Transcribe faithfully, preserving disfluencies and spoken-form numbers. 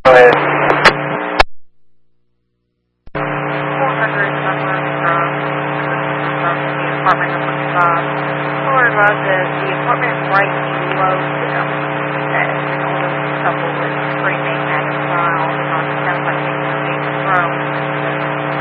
ahead. four hundred number from, from the apartment number five. Or advise that the apartment right below them. That is an older couple.